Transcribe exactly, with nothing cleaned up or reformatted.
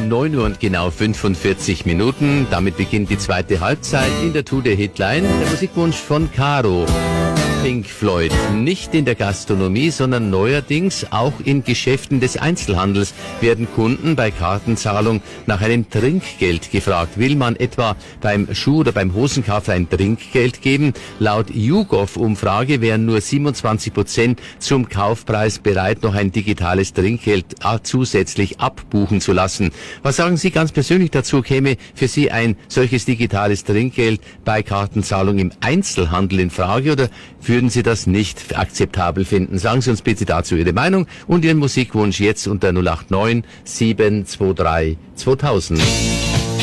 neun Uhr und genau fünfundvierzig Minuten. Damit beginnt die zweite Halbzeit in der Tour de Hitline. Der Musikwunsch von Caro. Pink Floyd. Nicht in der Gastronomie, sondern neuerdings auch in Geschäften des Einzelhandels werden Kunden bei Kartenzahlung nach einem Trinkgeld gefragt. Will man etwa beim Schuh- oder beim Hosenkauf ein Trinkgeld geben? Laut YouGov-Umfrage wären nur siebenundzwanzig Prozent zum Kaufpreis bereit, noch ein digitales Trinkgeld zusätzlich abbuchen zu lassen. Was sagen Sie ganz persönlich dazu? Käme für Sie ein solches digitales Trinkgeld bei Kartenzahlung im Einzelhandel in Frage oder würden Sie das nicht akzeptabel finden? Sagen Sie uns bitte dazu Ihre Meinung und Ihren Musikwunsch jetzt unter null acht neun sieben zwei drei zweitausend.